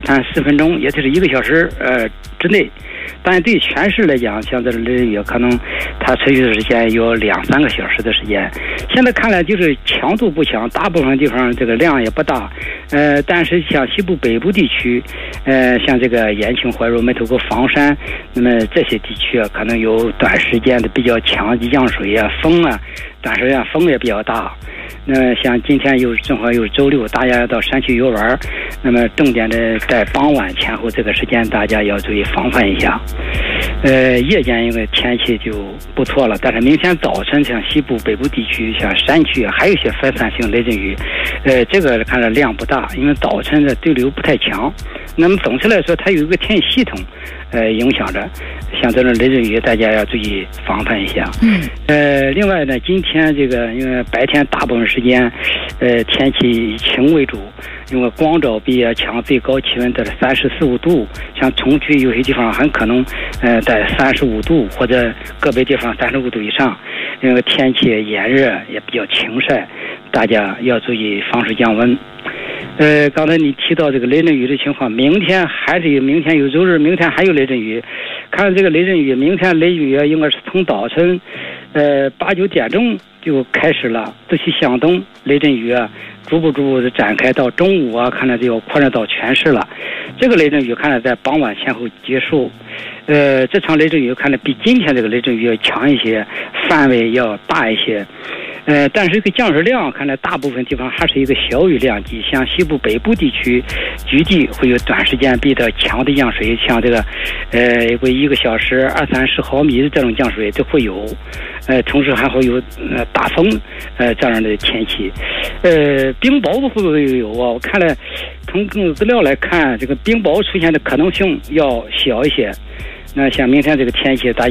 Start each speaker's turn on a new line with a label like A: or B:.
A: 4分钟，也就是1个小时之内。但对全市来讲，像这雷阵雨可能它持续的时间有2-3个小时的时间。现在看来就是强度不强，大部分地方这个量也不大。但是像西部北部地区，像这个延庆、怀柔、梅头沟、房山，那么这些地区啊，可能有短时间的比较强的降水啊、风啊，短时间风也比较大。那像今天正好又是周六，大家要到山区游玩，那么重点的在傍晚前后这个时间，大家要注意防范一下。夜间因为天气就不错了，但是明天早晨像西部北部地区，像山区还有一些分散性雷阵雨，这个看着量不大，因为早晨的对流不太强。那么总体来说，它有一个天气系统，影响着，像这种雷阵雨，大家要注意防范一下。另外呢，今天这个因为白天大部分时间，天气以晴为主，因为光照比较强，最高气温在34-35度，像重区有些地方很可能，在35度或者个别地方35度以上，因为天气炎热也比较晴晒，大家要注意防水降温。刚才你提到这个雷阵雨的情况，明天有周日，明天还有雷阵雨。看这个雷阵雨，明天雷阵雨应该是从早晨8-9点钟就开始了，自西向东，雷阵雨啊逐步的展开，到中午啊，看来就要扩展到全市了。这个雷阵雨看来在傍晚前后结束。这场雷阵雨看来比今天这个雷阵雨要强一些，范围要大一些。但是这个降水量看来大部分地方还是一个小雨量级，像西部北部地区局地会有短时间比较强的降水，像这个1个小时20-30毫米的这种降水都会有。同时还会有大风这样的天气。冰雹会不会有啊？我看了从资料来看，这个冰雹出现的可能性要小一些。那像明天这个天气，大家